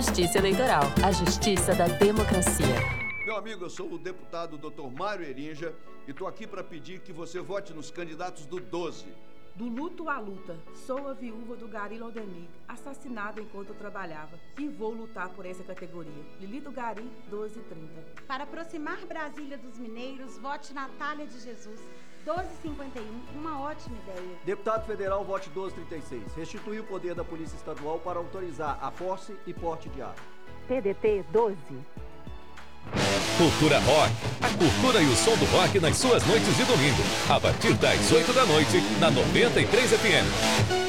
Justiça Eleitoral, a justiça da democracia. Meu amigo, eu sou o deputado Dr. Mário Erinja e estou aqui para pedir que você vote nos candidatos do 12. Do luto à luta, sou a viúva do Gari Lodemir, assassinado enquanto eu trabalhava, e vou lutar por essa categoria. Lili do Gari, 1230. Para aproximar Brasília dos mineiros, vote Natália de Jesus, 1251, uma ótima ideia. Deputado federal, vote 1236. Restituir o poder da Polícia Estadual para autorizar a posse e porte de arma. PDT 12. Cultura Rock. A cultura e o som do rock nas suas noites de domingo. A partir das 8 da noite, na 93 FM.